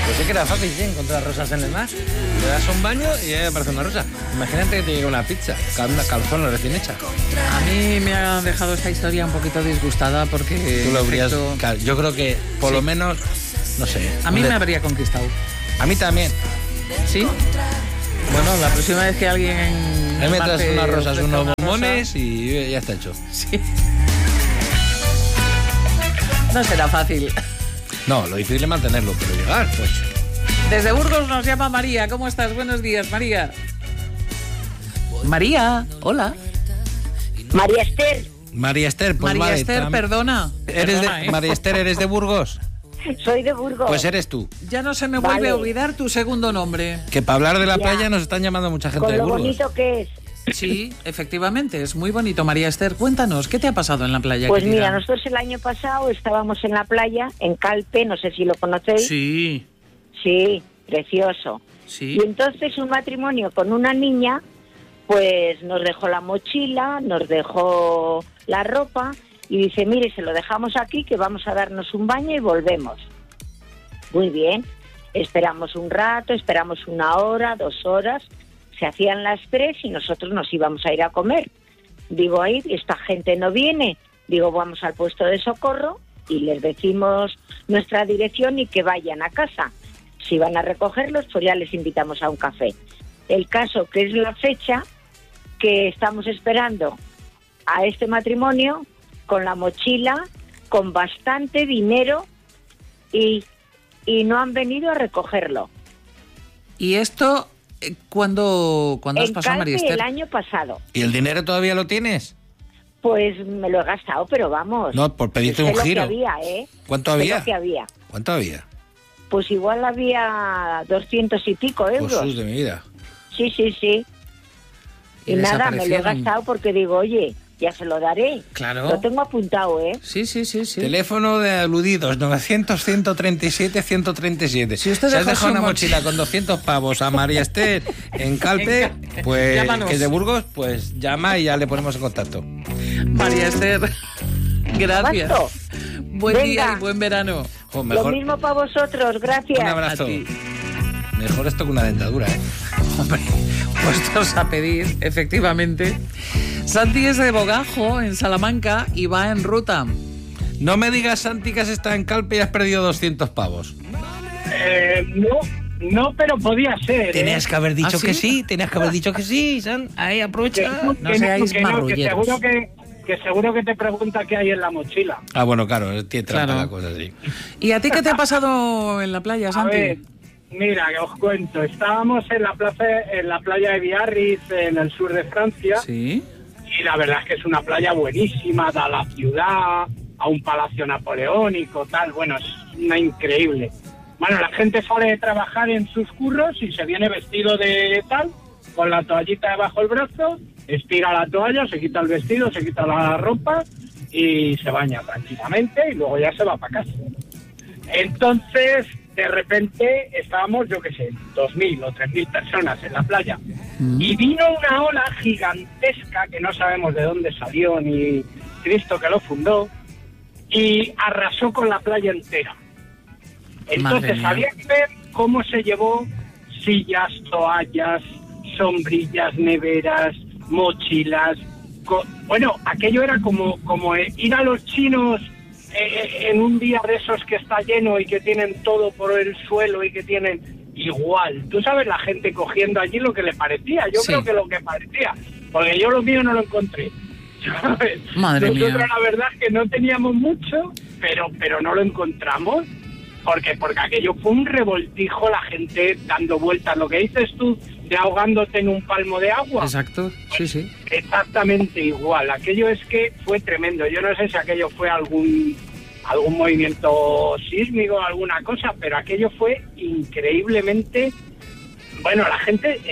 Pensé que era fácil, ¿sí? Encontrar rosas en el mar. Le das un baño y ya aparece una rosa. Imagínate que te llega una pizza, una calzona recién hecha. A mí me ha dejado esta historia un poquito disgustada porque... Tú lo habrías... Claro, yo creo que por lo menos, no sé. A mí me habría conquistado. A mí también. ¿Sí? Bueno, la próxima vez que alguien... Me metas unas rosas, unos bombones y ya está hecho. Sí. No será fácil. No, lo difícil es mantenerlo, pero llegar, pues. Desde Burgos nos llama María. ¿Cómo estás? Buenos días, María. María, hola. María Esther. María Esther, pues María vale. Esther, perdona. María Esther, ¿eres de Burgos? Soy de Burgos. Pues eres tú. Ya no se me vuelve a olvidar tu segundo nombre. Que para hablar de la playa nos están llamando mucha gente con de lo Burgos. bonito que es. Sí, efectivamente, es muy bonito. María Esther, cuéntanos, ¿qué te ha pasado en la playa? Pues querida? mira, nosotros el año pasado estábamos en la playa, en Calpe, no sé si lo conocéis. Sí. Sí, precioso. Sí. Y entonces un matrimonio con una niña, pues nos dejó la mochila, nos dejó la ropa y dice, mire, se lo dejamos aquí que vamos a darnos un baño y volvemos. Muy bien, esperamos un rato, esperamos 1 hora, 2 horas, se hacían las 3 y nosotros nos íbamos a ir a comer. Digo, ahí, esta gente no viene. Digo, vamos al puesto de socorro y les decimos nuestra dirección y que vayan a casa. Si van a recogerlos, pues ya les invitamos a un café. El caso que es la fecha que estamos esperando a este matrimonio con la mochila, con bastante dinero y no han venido a recogerlo. ¿Y esto cuándo has pasado, María Esther? El año pasado. ¿Y el dinero todavía lo tienes? Pues me lo he gastado, pero vamos. No, por pedirte un giro. Lo que había, ¿eh? ¿Cuánto había? Lo que había. ¿Cuánto había? Pues igual había 200 y pico euros. Jesús de mi vida. Sí. Y nada, me lo he gastado porque digo, oye, ya se lo daré. Claro. Lo tengo apuntado, ¿eh? Sí. Teléfono de aludidos, 900-137-137. Si usted has dejado una mochila con 200 pavos a María Esther en Calpe, pues llámanos. Que es de Burgos, pues llama y ya le ponemos en contacto. María Esther, gracias. ¿Cuánto? Buen día y buen verano. Jo, mejor, lo mismo para vosotros, gracias. un abrazo. A ti. Mejor esto que una dentadura, ¿eh? Hombre, puestos a pedir, efectivamente. Santi es de Bogajo, en Salamanca, y va en ruta. No me digas, Santi, que has estado en Calpe y has perdido 200 pavos. No, pero podía ser. Tenías que haber dicho que sí, San. Ahí, aprovecha. No seáis marrulleros. Que seguro que te pregunta qué hay en la mochila. Ah, bueno, claro, tiene trampa Claro. la cosa, sí. ¿Y a ti qué te ha pasado en la playa, A Santi? ver, mira, que os cuento. Estábamos en la playa de Biarritz, en el sur de Francia. Sí. Y la verdad es que es una playa buenísima, da a la ciudad, a un palacio napoleónico, tal. Bueno, es una increíble. Bueno, la gente sale de trabajar en sus curros y se viene vestido de tal, con la toallita debajo del brazo, estira la toalla, se quita el vestido, se quita la ropa y se baña tranquilamente y luego ya se va para casa. Entonces, de repente estábamos, yo qué sé, 2.000 o 3.000 personas en la playa. Y vino una ola gigantesca que no sabemos de dónde salió ni Cristo que lo fundó y arrasó con la playa entera. Entonces había que ver cómo se llevó sillas, toallas, sombrillas, neveras, mochilas. Bueno, aquello era como ir a los chinos en un día de esos que está lleno y que tienen todo por el suelo y que tienen igual. Tú sabes, la gente cogiendo allí lo que le parecía. Yo creo que lo que parecía, porque yo lo mío no lo encontré. ¿Sabes? Madre mía. Nosotros la verdad es que no teníamos mucho, pero no lo encontramos. Porque aquello fue un revoltijo, la gente dando vueltas, lo que dices tú, de ahogándote en un palmo de agua. Exacto, sí. Exactamente igual, aquello es que fue tremendo. Yo no sé si aquello fue algún movimiento sísmico, alguna cosa, pero aquello fue increíblemente... Bueno, la gente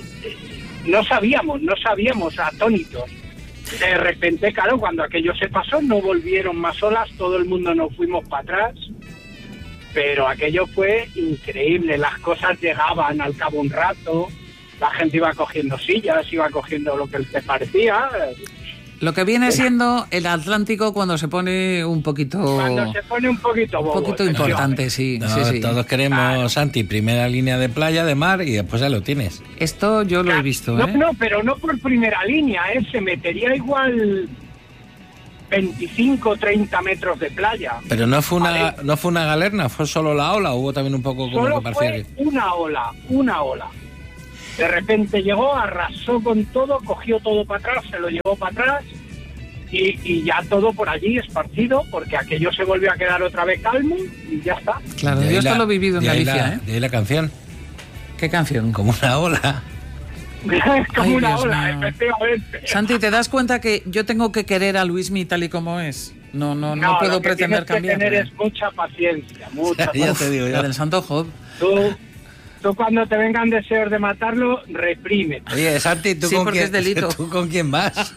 no sabíamos, atónitos. De repente, claro, cuando aquello se pasó, no volvieron más olas, todo el mundo nos fuimos para atrás. Pero aquello fue increíble, las cosas llegaban al cabo un rato, la gente iba cogiendo sillas, iba cogiendo lo que les parecía. Lo que viene siendo el Atlántico cuando se pone un poquito... Cuando se pone un poquito bobo. Un poquito importante, sí. No, sí. todos queremos, Santi, primera línea de playa, de mar, y después ya lo tienes. Esto yo lo he visto, ¿eh? No, pero no por primera línea, se metería igual 25, 30 metros de playa. Pero no fue Vale. no fue una galerna, fue solo la ola, o hubo también un poco como Solo que parecía fue una ola. De repente llegó, arrasó con todo, cogió todo para atrás, se lo llevó para atrás y ya todo por allí esparcido, porque aquello se volvió a quedar otra vez calmo y ya está. Claro, yo esto lo he vivido en Galicia, ¿eh? De ahí la canción, ¿Qué canción? como una ola. Como Ay, una Dios ola, mío. efectivamente. Santi, ¿te das cuenta que yo tengo que querer a Luismi tal y como es? No puedo lo que pretender tienes que tener cambiarle. es mucha paciencia, mucha Ya paciencia. te digo La yo. del Santo Job. Tú cuando te vengan deseos de matarlo, reprime. Oye, Santi, ¿tú, Sí, con porque quién, es delito. ¿tú con quién vas?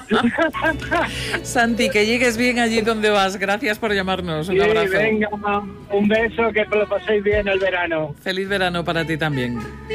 Santi, que llegues bien allí donde vas. Gracias por llamarnos. Un Sí, abrazo. venga, un beso, que lo paséis bien el verano. Feliz verano para ti también.